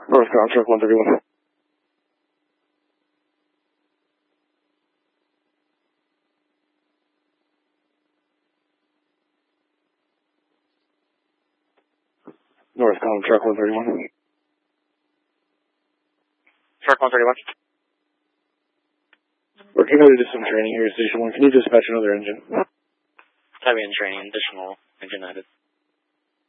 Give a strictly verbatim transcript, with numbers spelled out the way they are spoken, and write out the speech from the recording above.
Northbound truck one thirty-one. Northbound truck one thirty-one. Truck one thirty-one. We're getting ready to do some training here at Station one. Can you dispatch another engine? Heavy in training, additional engine added.